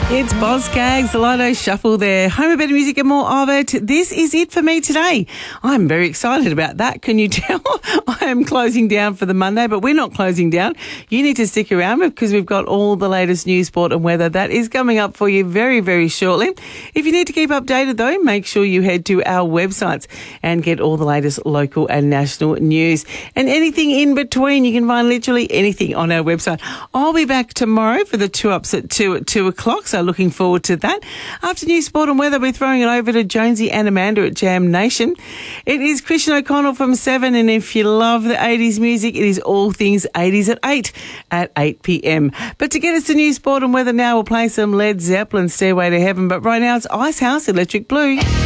It's Boz Scaggs, the Lido Shuffle there. Home of better music and more of it. This is it for me today. I'm very excited about that. Can you tell? I am closing down for the Monday, but we're not closing down. You need to stick around because we've got all the latest news, sport and weather. That is coming up for you very, very shortly. If you need to keep updated though, make sure you head to our websites and get all the latest local and national news. And anything in between, you can find literally anything on our website. I'll be back tomorrow for the 2-Ups at 2 o'clock. So looking forward to that. After news, sport and weather, we're throwing it over to Jonesy and Amanda at Jam Nation. It is Christian O'Connell from 7, and if you love the 80s music, it is all things 80s at 8 p.m. But to get us to news, sport and weather now, we'll play some Led Zeppelin, Stairway to Heaven. But right now it's Icehouse, Electric Blue.